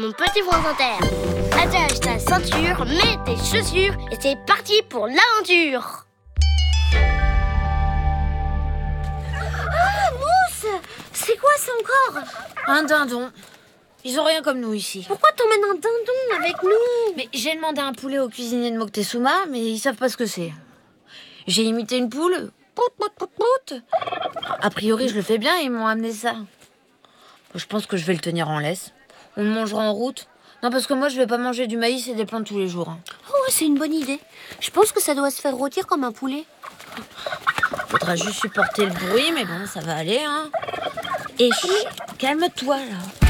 mon petit France Inter. Attache ta ceinture, mets tes chaussures et c'est parti pour l'aventure. Ah, Mousse! C'est quoi ça encore? Un dindon. Ils ont rien comme nous ici. Pourquoi t'emmènes un dindon avec nous? Mais j'ai demandé un poulet au cuisinier de Moctezuma, mais ils savent pas ce que c'est. J'ai imité une poule. Prout, prout, prout, prout. A priori, je le fais bien et ils m'ont amené ça. Je pense que je vais le tenir en laisse. On le mangera en route. Non, parce que moi, je vais pas manger du maïs et des plantes tous les jours. Oh, c'est une bonne idée. Je pense que ça doit se faire rôtir comme un poulet. Faudra juste supporter le bruit, mais bon, ça va aller, hein. Et chut, calme-toi, là.